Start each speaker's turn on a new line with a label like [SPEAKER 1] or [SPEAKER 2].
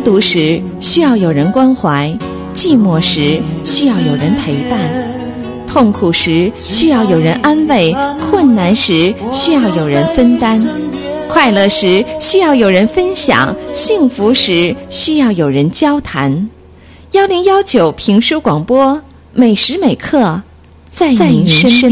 [SPEAKER 1] 独时需要有人关怀，寂寞时需要有人陪伴，痛苦时需要有人安慰，困难时需要有人分担，快乐时需要有人分享，幸福时需要有人交谈。1019评书广播，每时每刻在您身边。